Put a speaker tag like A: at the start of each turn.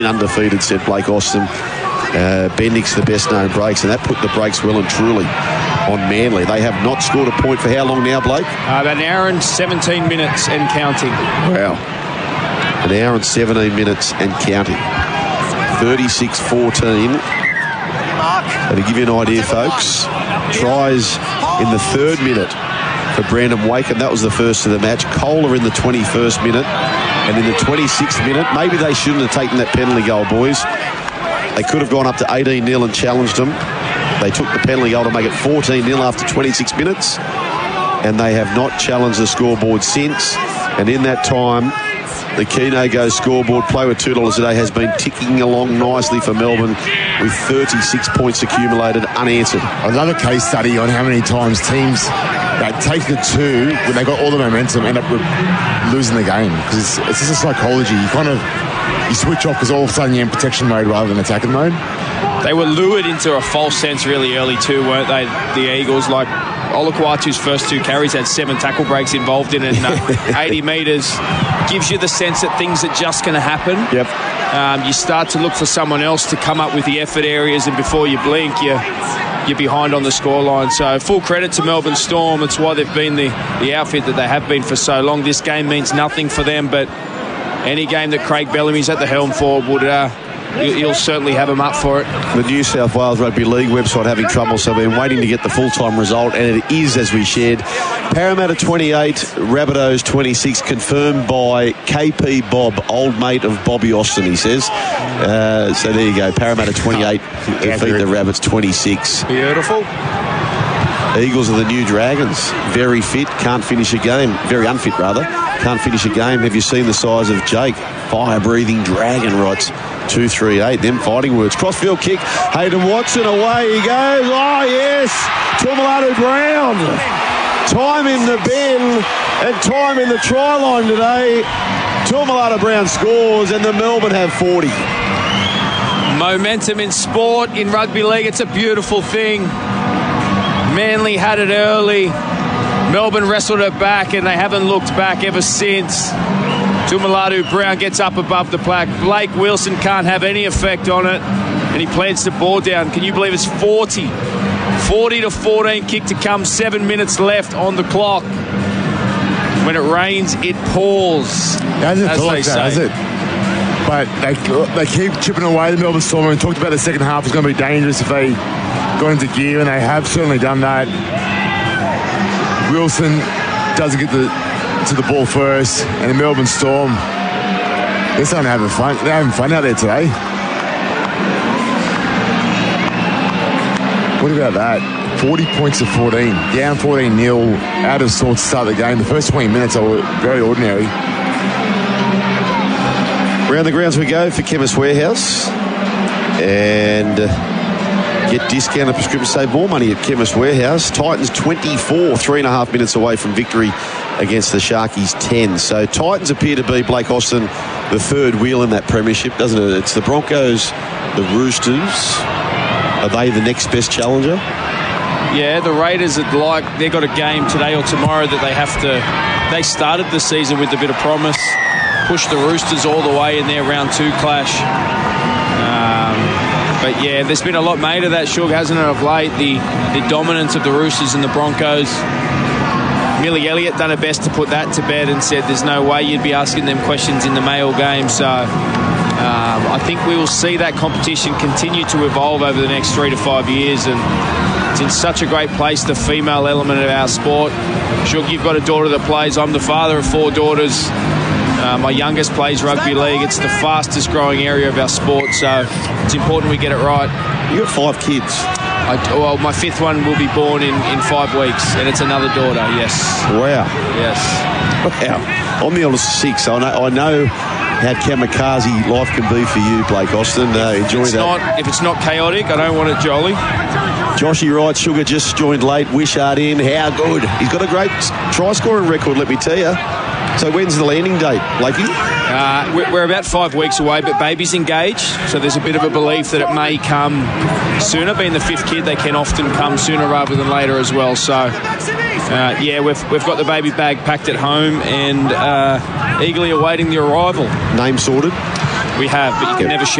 A: Undefeated, said Blake Austin. Bendix the best known breaks, and that put the breaks well and truly on Manly. They have not scored a point for how long now, Blake?
B: About an hour and 17 minutes and counting.
A: Wow. An hour and 17 minutes and counting. 36-14. And to give you an idea, folks, tries in the 3rd minute for Brandon Waken. That was the first of the match. Kohler in the 21st minute. And in the 26th minute, maybe they shouldn't have taken that penalty goal, boys. They could have gone up to 18-0 and challenged them. They took the penalty goal to make it 14-0 after 26 minutes. And they have not challenged the scoreboard since. And in that time, the Keno Go scoreboard, play with $2 a day, has been ticking along nicely for Melbourne with 36 points accumulated unanswered.
C: Another case study on how many times teams that take the 2 when they got all the momentum end up losing the game, because it's just a psychology. You switch off because all of a sudden you're in protection mode rather than attacking mode.
B: They were lured into a false sense really early too, weren't they, the Eagles? Like Olakwatu's first 2 carries had 7 tackle breaks involved in it, and 80 metres gives you the sense that things are just going to happen.
A: Yep.
B: You start to look for someone else to come up with the effort areas, and before you blink, you're behind on the scoreline. So full credit to Melbourne Storm. It's why they've been the outfit that they have been for so long. This game means nothing for them, but any game that Craig Bellamy's at the helm for would you'll certainly have them up for it.
A: The New South Wales Rugby League website having trouble, so we've been waiting to get the full-time result, and it is, as we shared, Parramatta 28, Rabbitohs 26, confirmed by KP Bob, old mate of Bobby Austin, he says. So there you go, Parramatta 28 defeat the Rabbits 26.
B: Beautiful.
A: Eagles are the new Dragons. Very fit, can't finish a game. Very unfit, rather. Can't finish a game. Have you seen the size of Jake? Fire-breathing dragon, writes 238. Them fighting words. Crossfield kick. Hayden Watson, away he goes. Oh, yes. Tuamulatu Brown. Time in the bin and time in the try line today. Tuamulatu Brown scores and the Melbourne have 40.
B: Momentum in sport, in rugby league, it's a beautiful thing. Manly had it early. Melbourne wrestled it back, and they haven't looked back ever since. Tuamulatu Brown gets up above the plaque. Blake Wilson can't have any effect on it, and he plants the ball down. Can you believe it's 40? 40-14, kick to come, 7 minutes left on the clock. When it rains, it pours.
C: Hasn't felt like that, has it? But they keep chipping away the Melbourne Storm. We talked about the second half was going to be dangerous if they got into gear, and they have certainly done that. Wilson doesn't get to the ball first, and the Melbourne Storm, they're starting to have fun. They're having fun out there today. What about that? 40 points to 14, down 14-0, out of sorts to start the game. The first 20 minutes are very ordinary.
A: Around the grounds we go for Chemist Warehouse, and get discounted prescription, save more money at Chemist Warehouse. Titans 24, 3.5 minutes away from victory against the Sharkies 10. So Titans appear to be, Blake Austin, the third wheel in that premiership, doesn't it? It's the Broncos, the Roosters. Are they the next best challenger?
B: Yeah, the Raiders they've got a game today or tomorrow that they have to. They started the season with a bit of promise, pushed the Roosters all the way in their round 2 clash. But yeah, there's been a lot made of that, Shug, hasn't it, of late? The dominance of the Roosters and the Broncos. Millie Elliott done her best to put that to bed and said there's no way you'd be asking them questions in the male game. So I think we will see that competition continue to evolve over the next 3 to 5 years, and it's in such a great place, the female element of our sport. Shug, you've got a daughter that plays. I'm the father of 4 daughters. My youngest plays rugby league. It's the fastest growing area of our sport, so it's important we get it right.
A: You've got 5 kids.
B: Well, my 5th one will be born in 5 weeks, and it's another daughter, yes.
A: Wow.
B: Yes.
A: Wow. I'm the oldest of 6, so I know how kamikaze life can be for you, Blake Austin. Enjoy that.
B: If it's not chaotic, I don't want it jolly.
A: Joshy Wright, Sugar just joined late. Wishart in. How good. He's got a great try-scoring record, let me tell you. So when's the landing date, Blakey?
B: We're about 5 weeks away, but baby's engaged, so there's a bit of a belief that it may come sooner. Being the 5th kid, they can often come sooner rather than later as well. So, yeah, we've got the baby bag packed at home and eagerly awaiting the arrival.
A: Name sorted?
B: We have, but you can never share